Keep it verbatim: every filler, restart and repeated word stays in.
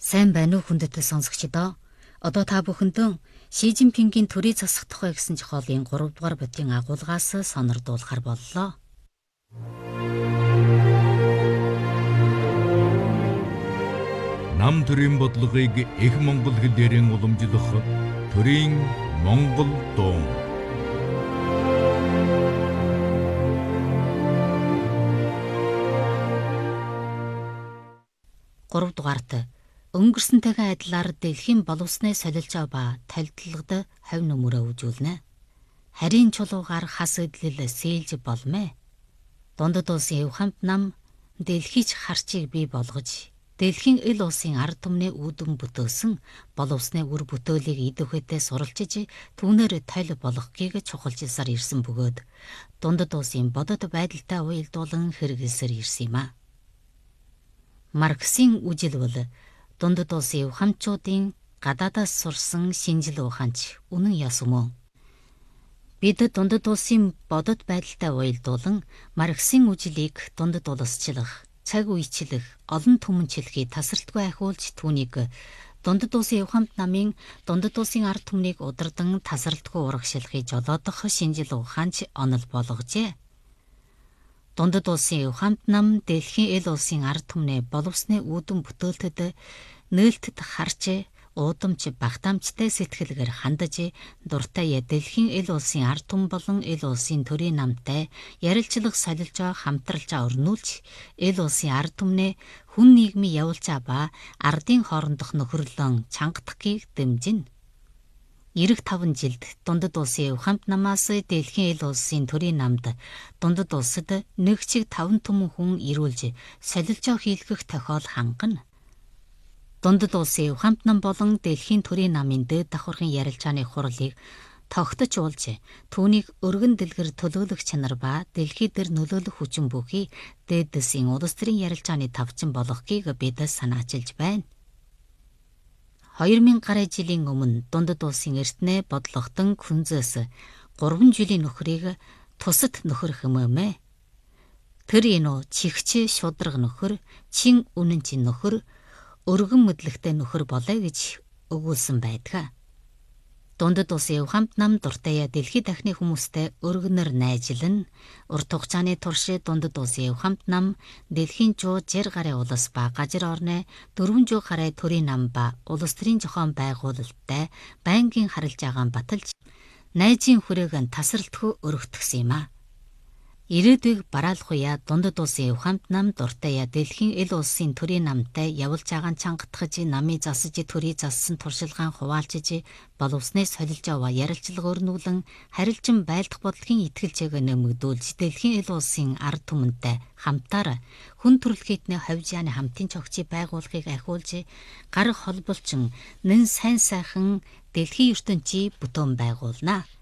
Сайн байна уу хүндэтгэл сонсогчдоо. Одоо та бүхэндээ Ши Жинпингийн төрийн засах тухай гэсэн зохиолын гурав дугаар бодгийн агуулгаас сонирдуулахар боллоо. Нам төрийн бодлогыг их монгол хэлээр уламжлах төрийн монгол дуун. гурав дугаарт өнгөрсөнтэйгээ адилаар дэлхийн боловсны солилжоо ба талдлагад хавь нүмерөө үжүүлнэ. Харийн чулуугаар хас эдлэл сээлж болмэ. Дундад улсын эв хамт нам дэлхийч харчийг бий болгож дэлхийн ил улсын ард түмний үүдэн бүтөөсөн боловсны үр бүтээлийг идэвхтэй суралцж түүнээр тал болгохыг чухалчилсаар ирсэн бөгөөд дундад улсын бодит байдалтай уялдуулан хэрэгэлсээр ирсэн юм а. Марксийн үжил бол дундад улсын эв хамтчуудын гадаадаас сурсан шинжил ухаанч үнэн яс юм уу? Бид дундад улсын бодит байдалтай уялдуулан Марксийн үжилийг дундад улсчлах, цаг үечлэх, олон түмэнчлэхийг тасралтгүй ахиулж түүнийг дундад улсын эв хамт намын дундад улсын ард түмнийг удирдан тасралтгүй урагшлахыг жолоодох шинжил ухаанч онол болгожээ. Дундад улсын эв хамт нам дэлхийн ил улсын ард түмний боловсны үүдэн бүтээлтэд нээлттэд харж уудамж багтаамжтай сэтгэлгээр хандаж дуртай дэлхийн ил улсын ард түмэн болон ил улсын төрийн намтай ярилцлага солилжоо хамтралжаа өрнүүлж ил улсын ард түмний хүн нийгмийн явуулчаа ба ардын хоорондох нөхөрлөн чангадахыг дэмжинэ. Ирэх таван жилд дундад улсын эв хамт намаас дэлхийн ил улсын төрийн намд дундад улсад нэг чиг таван түмэн хүн ирүүлж солилжоо хийлгэх тохиол хангана. Дундад улсын эв хамт нам болон дэлхийн төрийн намын дээд давхаргын ярилцааны хурлыг тогтож уулж түүнийг өргөн дэлгэр төлөөлөх чанар ба дэлхий дээр нөлөөлөх хүчин бүхий дээд дэсийн улс төрийн ярилцааны тавчин болгохыг бид санаачилж байна. хоёр мянган гаруй жилийн өмнө дундад улсын эртнээ бодлоготон күнзээс гурван жилийн нөхрийг тусад нөхөр хэмээмэ. Тэр энэ чихч шудраг нөхөр, чин үнэнчин нөхөр, өргөн мэдлэгтэй нөхөр болоё гэж өгүүлсэн байдаг. Дундад улсын эв хамт нам дуртай дэлхий дахны хүмүүстэй өргөнөр найжилна. Урт хугацааны турш дундад улсын эв хамт нам дэлхийн жуу жир гаруй улс ба гажир орны дөрвөн жуу гаруй төрийн нам ба улс төрийн зохион байгуулалттай байнгын харилж байгаа баталж найзын хүрээг нь тасралтгүй өргөтгсөн юм а. Ирээдүйг бараалах үе дундад улсын эв хамт нам дуртай дэлхийн ил улсын төрийн намтай явуулж байгаа чангатгаж намын засаж төрийн зассан туршилгаан хуваалцж боловсны солилжоо ба ярилцлага өрнүүлэн харилцан байлдах бодлогын итгэлжээг нэмэгдүүлж дэлхийн ил улсын ард түмэнтэй хамтаар хүн төрөлхийдний ховжааны хамтын чогцыг байгуулахыг ахиулж гар холболчин нэн сайн сайхан дэлхийн ертөнцийг бүтээн байгуулна.